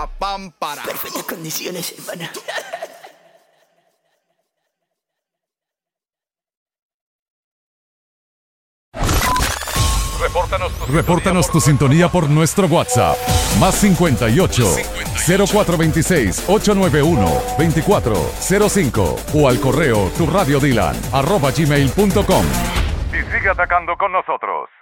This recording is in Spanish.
Perfectas condiciones, hermana. Repórtanos tu sintonía por nuestro WhatsApp. Más 58 0426 891 2405 o al correo turradiodilan@gmail.com. Y sigue atacando con nosotros.